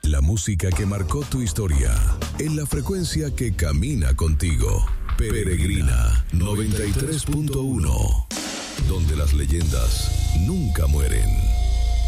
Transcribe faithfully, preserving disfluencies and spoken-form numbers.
La música que marcó tu historia, en la frecuencia que camina contigo. Peregrina noventa y tres punto uno, donde las leyendas nunca mueren.